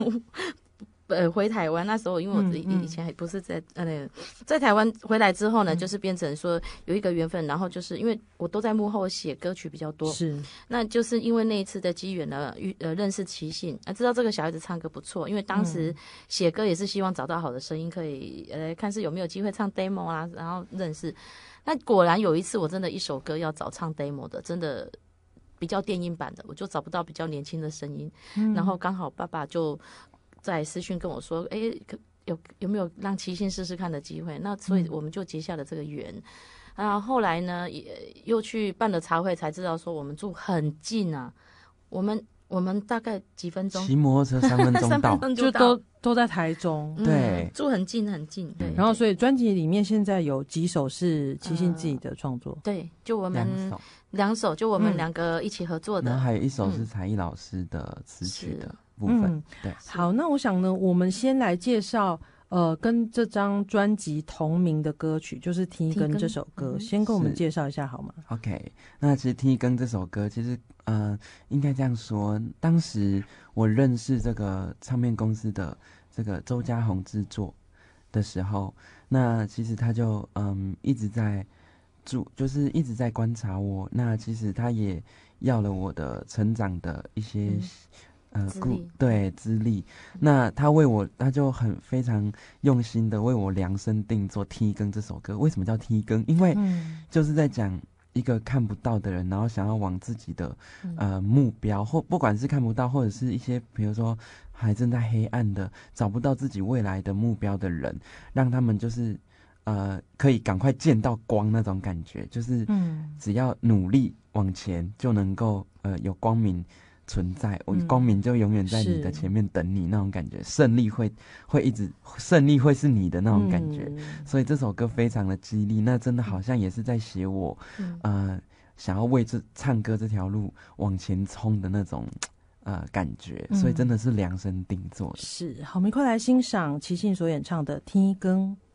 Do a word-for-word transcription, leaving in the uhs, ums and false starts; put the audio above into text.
呃，回台湾那时候，因为我嗯嗯以以前还不是在呃，在台湾回来之后呢，就是变成说有一个缘分，然后就是因为我都在幕后写歌曲比较多， 是， 那就是因为那一次的机缘呢，遇呃认识齐信，啊，知道这个小孩子唱歌不错，因为当时写歌也是希望找到好的声音，可以呃看是有没有机会唱 demo 啊，然后认识。那果然有一次，我真的一首歌要找唱 demo 的，真的比较电音版的，我就找不到比较年轻的声音， 嗯然后刚好爸爸就在私讯跟我说，哎，可有有没有让齐信试试看的机会？那所以我们就结下了这个缘。啊，后来呢，也又去办了茶会，才知道说我们住很近啊，我们我们大概几分钟， 骑摩托车三分钟三到分，钟就到都都在台中。 嗯对住很近很近，对。 然后，所以专辑里面现在有几首是齐信自己的创作， 对，就我两们首， 两首，就我们嗯两个一起合作的。 然后还有一首是嗯才艺老师的词曲的是部分嗯， 对， 好，那我想呢，我们先来介绍呃跟这张专辑同名的歌曲，就是《提根》 提根这首歌， 嗯先跟我们是介绍一下好吗？ OK，那其实《T 更》这首歌，其实呃，应该这样说，当时我认识这个唱片公司的这个周家宏制作的时候，那其实他就嗯一直在注，就是一直在观察我。那其实他也要了我的成长的一些、 嗯呃故资历对资历。那他为我，他就很非常用心的为我量身定做《T 更》这首歌。为什么叫 T 更？因为嗯就是在讲一个看不到的人，然后想要往自己的、 嗯呃目标，或不管是看不到，或者是一些比如说还正在黑暗的找不到自己未来的目标的人，让他们就是呃可以赶快见到光那种感觉，就是嗯只要努力往前就能够呃有光明存在， 嗯光明就永远在你的是前面等你那种感觉，胜利会会一直胜利会是你的那种感觉。 嗯所以这首歌非常的激励，那真的好像也是在写我， 嗯呃，想要为这唱歌这条路往前冲的那种，呃，感觉。所以真的是量身定做的。 是好，我们快来欣赏齐信所演唱的《天光》。